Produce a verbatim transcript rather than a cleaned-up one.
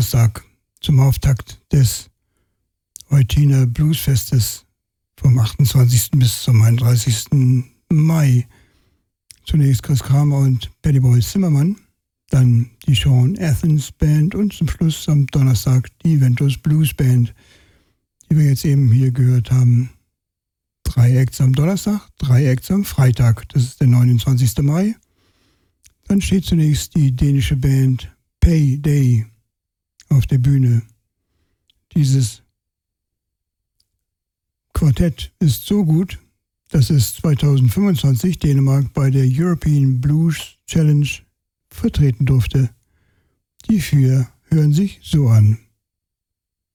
Donnerstag zum Auftakt des Eutiner Bluesfestes vom achtundzwanzigsten bis zum einunddreißigsten Mai. Zunächst Chris Kramer und Paddy Boy Zimmermann, dann die Sean Athens Band und zum Schluss am Donnerstag die Ventus Blues Band, die wir jetzt eben hier gehört haben. Drei Acts am Donnerstag, drei Acts am Freitag, das ist der neunundzwanzigste Mai. Dann steht zunächst die dänische Band Payday auf der Bühne. Dieses Quartett ist so gut, dass es zweitausendfünfundzwanzig Dänemark bei der European Blues Challenge vertreten durfte. Die vier hören sich so an.